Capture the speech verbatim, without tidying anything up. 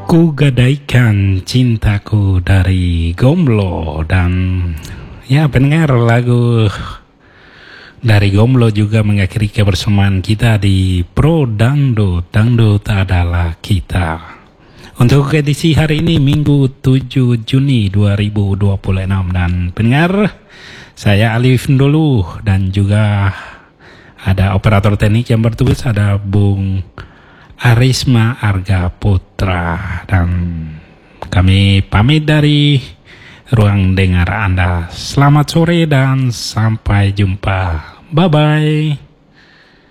Ku gadaikan cintaku dari Gomblo. Dan ya pendengar, lagu dari Gomblo juga mengakhiri kebersamaan kita di Pro Dangdut. Dangdut adalah kita. Untuk edisi hari ini Minggu tujuh Juni dua ribu dua puluh enam. Dan pendengar, saya Alif dulu, dan juga ada operator teknik yang bertugas, ada Bung Arisma Arga Putra. Dan kami pamit dari ruang dengar Anda. Selamat sore dan sampai jumpa. Bye-bye.